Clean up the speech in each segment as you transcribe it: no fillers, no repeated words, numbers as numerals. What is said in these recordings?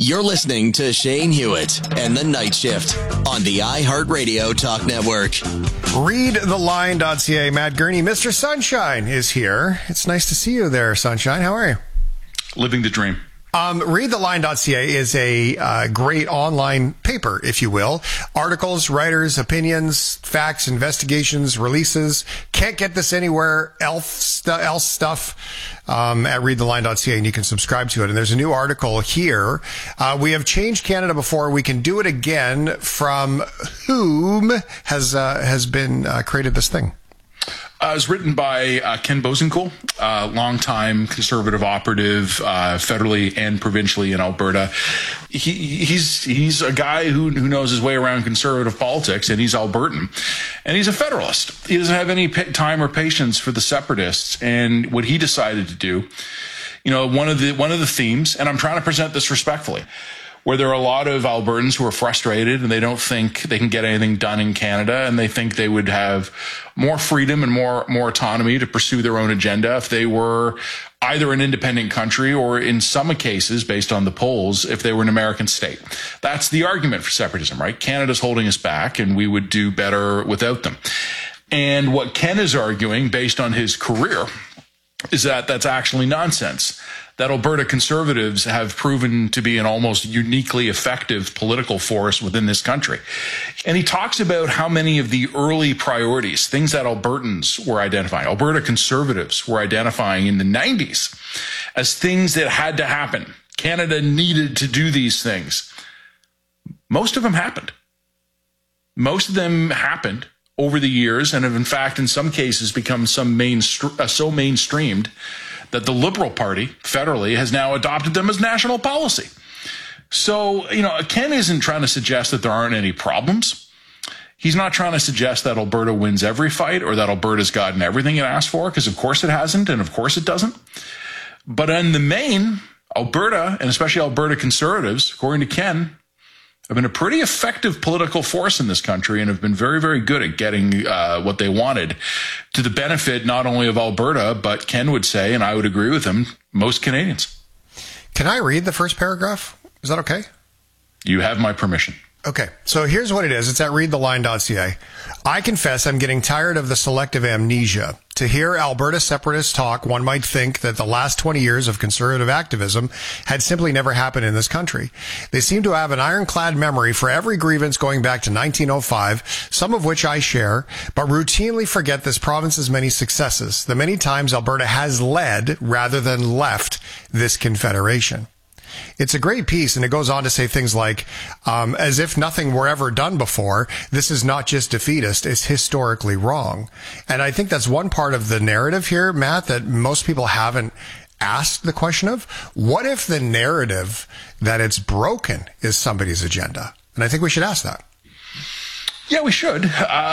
You're listening to Shane Hewitt and the Night Shift on the iHeartRadio Talk Network. ReadTheLine.ca. Matt Gurney, Mr. Sunshine, is here. It's nice to see you there, Sunshine. How are you? Living the dream. ReadTheLine.ca is a great online paper, if you will. Articles, writers, opinions, facts, investigations, releases. Can't get this anywhere else stuff at ReadTheLine.ca, and you can subscribe to it. And there's a new article here. We have changed Canada before. We can do it again. From whom has been created this thing? It was written by Ken Bosenkohl, longtime conservative operative, federally and provincially in Alberta. He's a guy who knows his way around conservative politics, and he's Albertan, and he's a federalist. He doesn't have any time or patience for the separatists, and what he decided to do, one of the themes, and I'm trying to present this respectfully, where there are a lot of Albertans who are frustrated and they don't think they can get anything done in Canada, and they think they would have more freedom and more autonomy to pursue their own agenda if they were either an independent country or, in some cases, based on the polls, if they were an American state. That's the argument for separatism, right? Canada's holding us back and we would do better without them. And what Ken is arguing, based on his career, is that that's actually nonsense. That Alberta Conservatives have proven to be an almost uniquely effective political force within this country. And he talks about how many of the early priorities, things that Albertans were identifying, Alberta Conservatives were identifying in the 90s as things that had to happen. Canada needed to do these things. Most of them happened. Most of them happened over the years and have, in fact, in some cases become so mainstreamed that the Liberal Party federally has now adopted them as national policy. So, Ken isn't trying to suggest that there aren't any problems. He's not trying to suggest that Alberta wins every fight or that Alberta's gotten everything it asked for, because of course it hasn't, and of course it doesn't. But in the main, Alberta, and especially Alberta Conservatives, according to Ken, have been a pretty effective political force in this country and have been very, very good at getting what they wanted, to the benefit not only of Alberta, but Ken would say, and I would agree with him, most Canadians. Can I read the first paragraph? Is that okay? You have my permission. Okay, so here's what it is. It's at readtheline.ca. I confess I'm getting tired of the selective amnesia. To hear Alberta separatists talk, one might think that the last 20 years of conservative activism had simply never happened in this country. They seem to have an ironclad memory for every grievance going back to 1905, some of which I share, but routinely forget this province's many successes, the many times Alberta has led rather than left this confederation. It's a great piece, and it goes on to say things like, as if nothing were ever done before, this is not just defeatist, it's historically wrong. And I think that's one part of the narrative here, Matt, that most people haven't asked the question of. What if the narrative that it's broken is somebody's agenda? And I think we should ask that. Yeah, we should.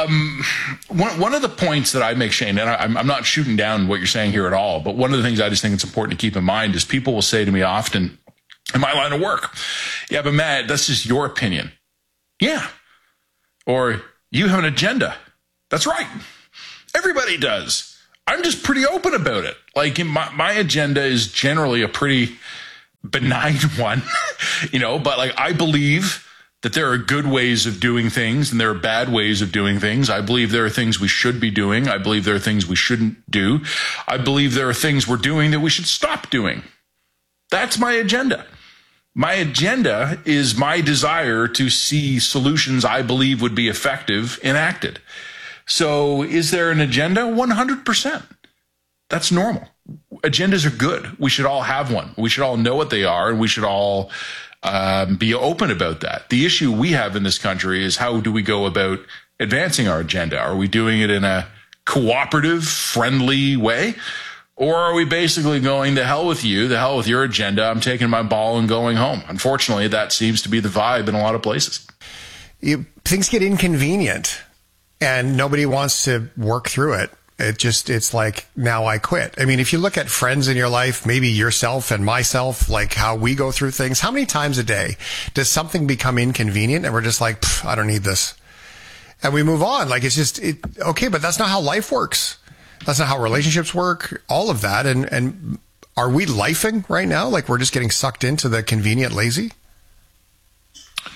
One of the points that I make, Shane, and I'm not shooting down what you're saying here at all, but one of the things I just think it's important to keep in mind is people will say to me often, in my line of work, yeah, but Matt, that's just your opinion. Yeah. Or you have an agenda. That's right. Everybody does. I'm just pretty open about it. Like, my agenda is generally a pretty benign one, but like, I believe that there are good ways of doing things and there are bad ways of doing things. I believe there are things we should be doing. I believe there are things we shouldn't do. I believe there are things we're doing that we should stop doing. That's my agenda. My agenda is my desire to see solutions I believe would be effective enacted. So is there an agenda? 100%. That's normal. Agendas are good. We should all have one. We should all know what they are, and we should all be open about that. The issue we have in this country is, how do we go about advancing our agenda? Are we doing it in a cooperative, friendly way? Or are we basically going, the hell with you, the hell with your agenda, I'm taking my ball and going home? Unfortunately, that seems to be the vibe in a lot of places. Things get inconvenient and nobody wants to work through it. It's like, now I quit. I mean, if you look at friends in your life, maybe yourself and myself, like how we go through things, how many times a day does something become inconvenient and we're just like, I don't need this. And we move on. Like, okay, but that's not how life works. That's not how relationships work, all of that. And are we lifing right now? Like, we're just getting sucked into the convenient lazy?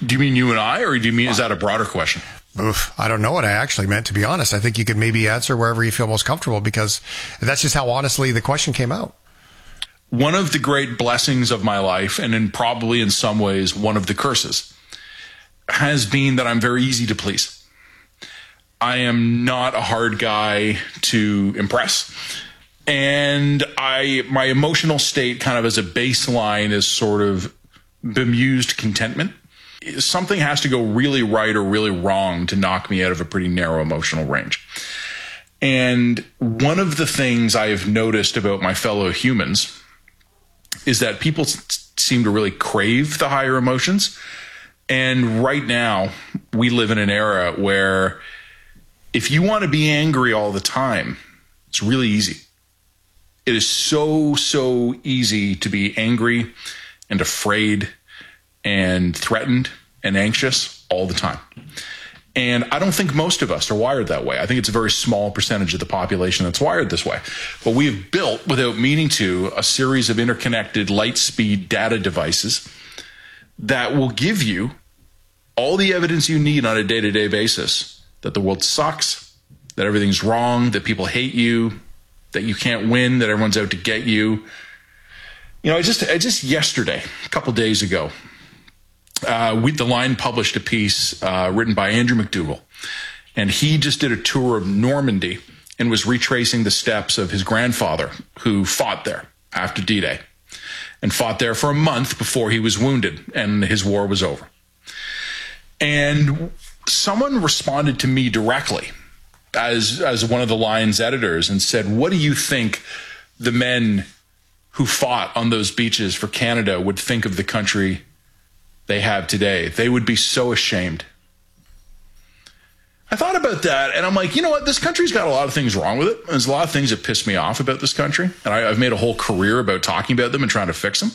Do you mean you and I, or do you mean, is that a broader question? Oof, I don't know what I actually meant, to be honest. I think you could maybe answer wherever you feel most comfortable, because that's just how honestly the question came out. One of the great blessings of my life, and probably in some ways one of the curses, has been that I'm very easy to please. I am not a hard guy to impress. And my emotional state kind of as a baseline is sort of bemused contentment. Something has to go really right or really wrong to knock me out of a pretty narrow emotional range. And one of the things I have noticed about my fellow humans is that people seem to really crave the higher emotions. And right now, we live in an era where if you want to be angry all the time, it's really easy. It is so easy to be angry and afraid and threatened and anxious all the time. And I don't think most of us are wired that way. I think it's a very small percentage of the population that's wired this way. But we have built, without meaning to, a series of interconnected light-speed data devices that will give you all the evidence you need on a day-to-day basis that the world sucks, that everything's wrong, that people hate you, that you can't win, that everyone's out to get you. You know, I just yesterday, a couple days ago, The Line published a piece written by Andrew McDougall, and he just did a tour of Normandy and was retracing the steps of his grandfather, who fought there after D-Day and fought there for a month before he was wounded and his war was over. And someone responded to me directly as one of the Line's editors and said, what do you think the men who fought on those beaches for Canada would think of the country they have today? They would be so ashamed. I thought about that, and I'm like, you know what? This country's got a lot of things wrong with it. There's a lot of things that piss me off about this country, and I've made a whole career about talking about them and trying to fix them.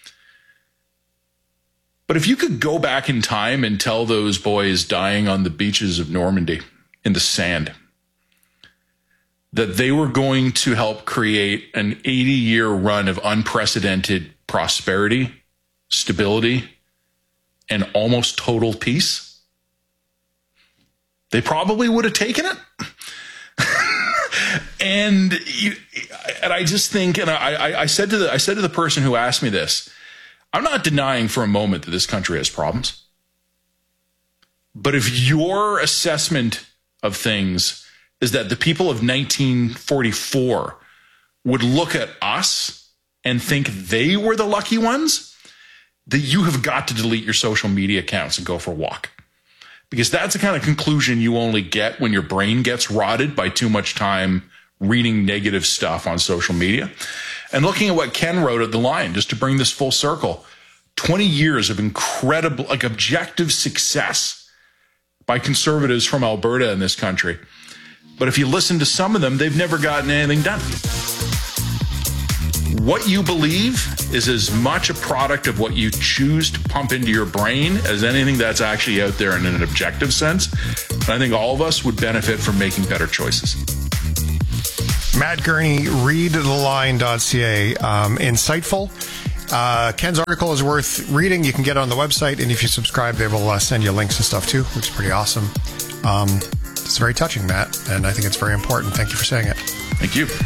But if you could go back in time and tell those boys dying on the beaches of Normandy in the sand that they were going to help create an 80-year run of unprecedented prosperity, stability, and almost total peace, they probably would have taken it. and I just think, and I said to the person who asked me this, I'm not denying for a moment that this country has problems. But if your assessment of things is that the people of 1944 would look at us and think they were the lucky ones, that you have got to delete your social media accounts and go for a walk. Because that's the kind of conclusion you only get when your brain gets rotted by too much time reading negative stuff on social media. And looking at what Ken wrote at The Line, just to bring this full circle, 20 years of incredible, objective success by conservatives from Alberta in this country. But if you listen to some of them, they've never gotten anything done. What you believe is as much a product of what you choose to pump into your brain as anything that's actually out there in an objective sense. And I think all of us would benefit from making better choices. Matt Gurney, readtheline.ca. Insightful. Ken's article is worth reading. You can get it on the website, and if you subscribe, they will send you links and stuff too, which is pretty awesome. It's very touching, Matt, and I think it's very important. Thank you for saying it. Thank you.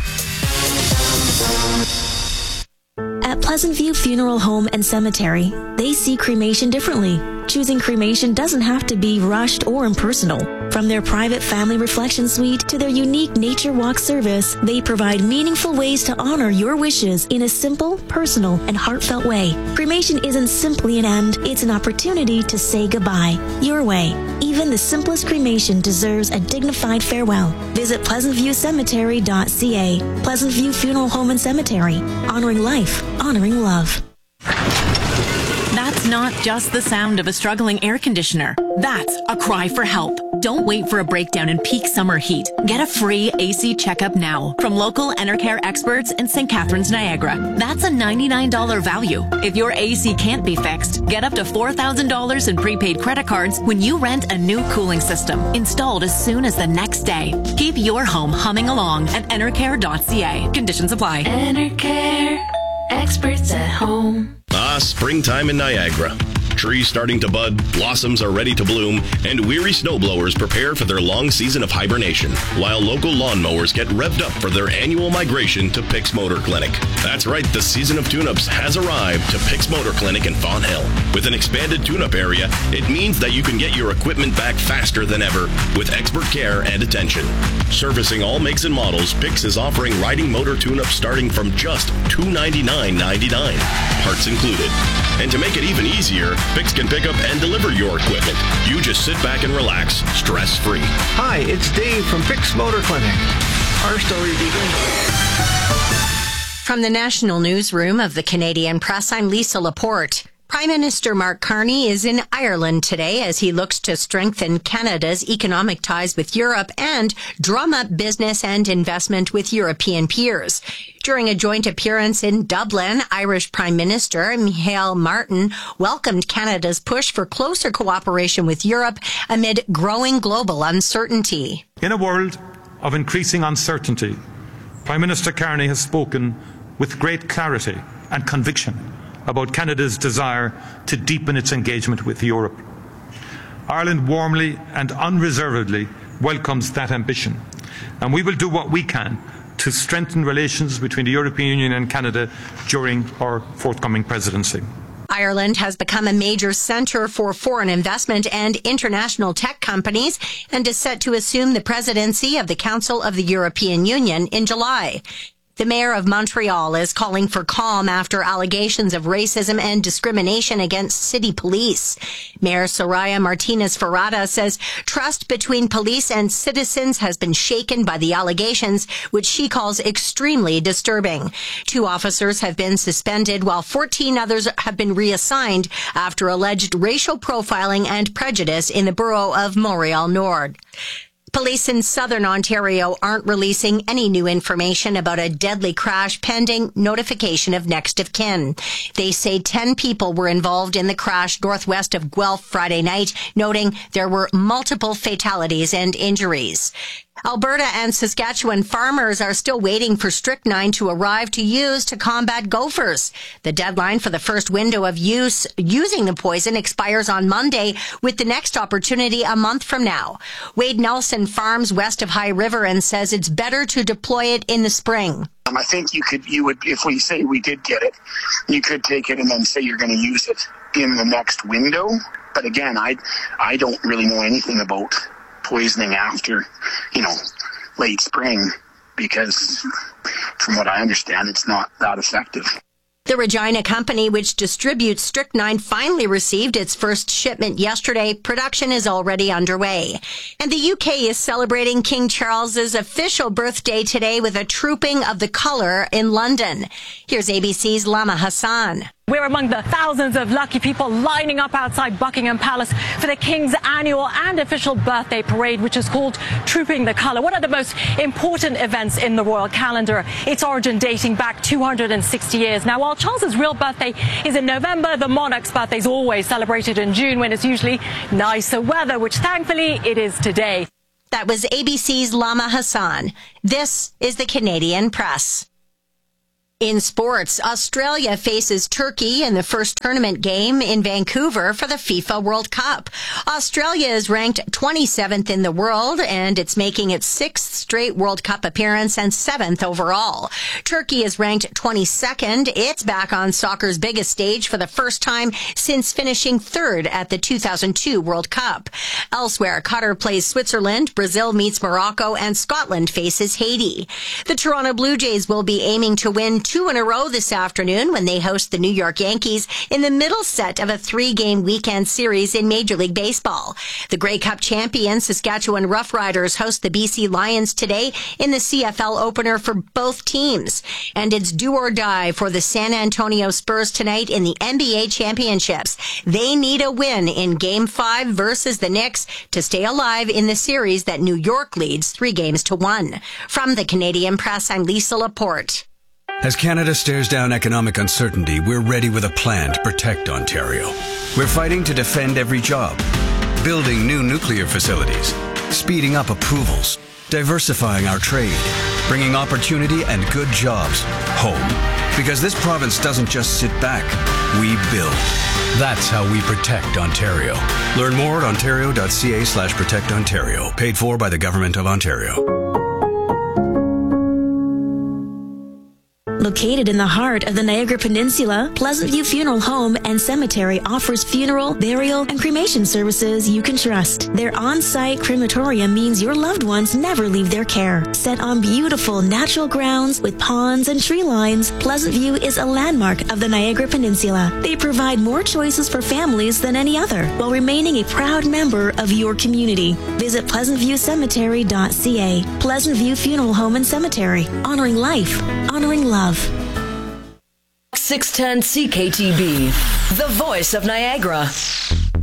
At Pleasant View Funeral Home and Cemetery, they see cremation differently. Choosing cremation doesn't have to be rushed or impersonal. From their private family reflection suite to their unique nature walk service, they provide meaningful ways to honor your wishes in a simple, personal, and heartfelt way. Cremation isn't simply an end, it's an opportunity to say goodbye. Your way. Even the simplest cremation deserves a dignified farewell. Visit pleasantviewcemetery.ca. Pleasant View Funeral Home and Cemetery. Honoring life, honoring love. That's not just the sound of a struggling air conditioner. That's a cry for help. Don't wait for a breakdown in peak summer heat. Get a free AC checkup now from local Enercare experts in St. Catharines, Niagara. That's a $99 value. If your AC can't be fixed, get up to $4,000 in prepaid credit cards when you rent a new cooling system, installed as soon as the next day. Keep your home humming along at enercare.ca. Conditions apply. Enercare, experts at home. Springtime in Niagara. Trees starting to bud, blossoms are ready to bloom, and weary snowblowers prepare for their long season of hibernation, while local lawnmowers get revved up for their annual migration to Pick's Motor Clinic. That's right, the season of tune-ups has arrived to Pick's Motor Clinic in Fawn Hill. With an expanded tune-up area, it means that you can get your equipment back faster than ever with expert care and attention. Servicing all makes and models, Pick's is offering riding motor tune-ups starting from just $299.99, parts included. And to make it even easier, Pick's can pick up and deliver your equipment. You just sit back and relax, stress-free. Hi, it's Dave from Pick's Motor Clinic. Our story begins. From the National Newsroom of the Canadian Press, I'm Lisa Laporte. Prime Minister Mark Carney is in Ireland today as he looks to strengthen Canada's economic ties with Europe and drum up business and investment with European peers. During a joint appearance in Dublin, Irish Prime Minister Micheál Martin welcomed Canada's push for closer cooperation with Europe amid growing global uncertainty. In a world of increasing uncertainty, Prime Minister Carney has spoken with great clarity and conviction about Canada's desire to deepen its engagement with Europe. Ireland warmly and unreservedly welcomes that ambition, and we will do what we can to strengthen relations between the European Union and Canada during our forthcoming presidency. Ireland has become a major centre for foreign investment and international tech companies and is set to assume the presidency of the Council of the European Union in July. The mayor of Montreal is calling for calm after allegations of racism and discrimination against city police. Mayor Soraya Martinez-Ferrada says trust between police and citizens has been shaken by the allegations, which she calls extremely disturbing. 2 officers have been suspended while 14 others have been reassigned after alleged racial profiling and prejudice in the borough of Montreal Nord. Police in southern Ontario aren't releasing any new information about a deadly crash pending notification of next of kin. They say 10 people were involved in the crash northwest of Guelph Friday night, noting there were multiple fatalities and injuries. Alberta and Saskatchewan farmers are still waiting for strychnine to arrive to use to combat gophers. The deadline for the first window of using the poison expires on Monday, with the next opportunity a month from now. Wade Nelson farms west of High River and says it's better to deploy it in the spring. I think you would, if we say we did get it, you could take it and then say you're going to use it in the next window. But again, I don't really know anything about poisoning after, late spring, because from what I understand, it's not that effective. The Regina company, which distributes strychnine, finally received its first shipment yesterday. Production is already underway. And the UK is celebrating King Charles's official birthday today with a trooping of the colour in London. Here's ABC's Lama Hassan. We're among the thousands of lucky people lining up outside Buckingham Palace for the King's annual and official birthday parade, which is called Trooping the Colour, one of the most important events in the royal calendar. Its origin dating back 260 years. Now, while Charles's real birthday is in November, the monarch's birthday is always celebrated in June when it's usually nicer weather, which thankfully it is today. That was ABC's Lama Hassan. This is the Canadian Press. In sports, Australia faces Turkey in the first tournament game in Vancouver for the FIFA World Cup. Australia is ranked 27th in the world, and it's making its 6th straight World Cup appearance and 7th overall. Turkey is ranked 22nd. It's back on soccer's biggest stage for the first time since finishing 3rd at the 2002 World Cup. Elsewhere, Qatar plays Switzerland, Brazil meets Morocco, and Scotland faces Haiti. The Toronto Blue Jays will be aiming to win 2 in a row this afternoon when they host the New York Yankees in the middle set of a 3-game weekend series in Major League Baseball. The Grey Cup champion Saskatchewan Roughriders host the BC Lions today in the CFL opener for both teams. And it's do or die for the San Antonio Spurs tonight in the NBA championships. They need a win in Game 5 versus the Knicks to stay alive in the series that New York leads 3-1. From the Canadian Press, I'm Lisa Laporte. As Canada stares down economic uncertainty, we're ready with a plan to protect Ontario. We're fighting to defend every job, building new nuclear facilities, speeding up approvals, diversifying our trade, bringing opportunity and good jobs home. Because this province doesn't just sit back, we build. That's how we protect Ontario. Learn more at ontario.ca/protectontario. Paid for by the Government of Ontario. Located in the heart of the Niagara Peninsula, Pleasant View Funeral Home and Cemetery offers funeral, burial, and cremation services you can trust. Their on-site crematorium means your loved ones never leave their care. Set on beautiful natural grounds with ponds and tree lines, Pleasant View is a landmark of the Niagara Peninsula. They provide more choices for families than any other, while remaining a proud member of your community. Visit pleasantviewcemetery.ca. Pleasant View Funeral Home and Cemetery. Honoring life. Honoring love. 610 CKTB, the voice of Niagara.